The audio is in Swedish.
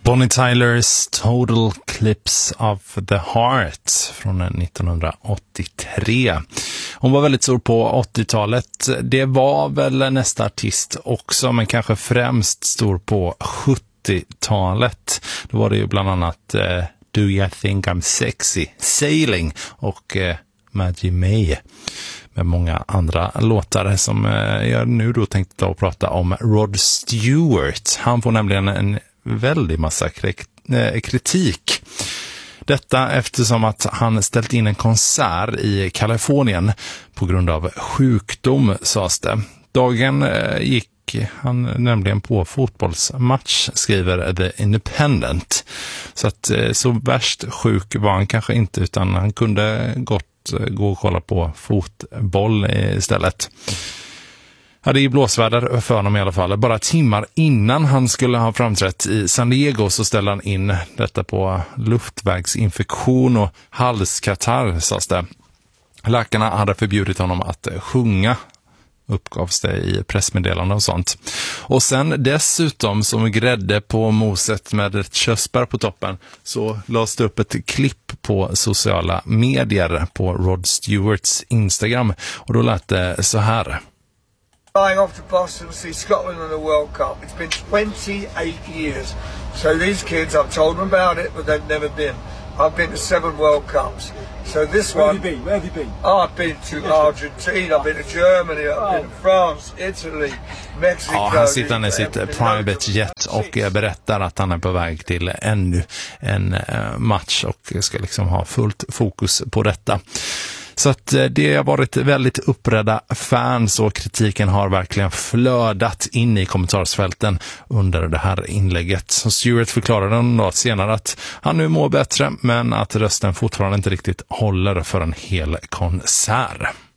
Bonnie Tylers Total Eclipse of the Heart från 1983. Hon var väldigt stor på 80-talet. Det var väl nästa artist också, men kanske främst stor på 70-talet. Då var det ju bland annat Do You Think I'm Sexy, Sailing och Maggie May med många andra låtar som jag nu då tänkte ta och prata om Rod Stewart. Han får nämligen en väldigt massa kritik. Detta eftersom att han ställt in en konsert i Kalifornien på grund av sjukdom, sades det. Dagen gick han nämligen på fotbollsmatch, skriver The Independent. Så att så värst sjuk var han kanske inte, utan han kunde gott gå och kolla på fotboll istället. Ja, det är blåsväder för honom i alla fall. Bara timmar innan han skulle ha framträtt i San Diego så ställde han in detta på luftvägsinfektion och halskatarr, sades det. Läkarna hade förbjudit honom att sjunga, uppgavs det i pressmeddelande och sånt. Och sen dessutom, som grädde på moset med ett körsbär på toppen, så lades det upp ett klipp på sociala medier på Rod Stewarts Instagram. Och då lät det så här. Flying off to Boston to see Scotland in the World Cup. It's been 28 years. So these kids, I've told them about it, but they've never been. I've been to 7 World Cups. So this Where one... have you been? Where have you been? I've been to Argentina, I've been to Germany, I've been to France, Italy, Mexico... Ja, han sitter i sitt private jet och berättar att han är på väg till ännu en match och ska liksom ha fullt fokus på detta. Så att det har varit väldigt upprädda fans och kritiken har verkligen flödat in i kommentarsfälten under det här inlägget. Så Stewart förklarade en dag senare att han nu mår bättre, men att rösten fortfarande inte riktigt håller för en hel konsert.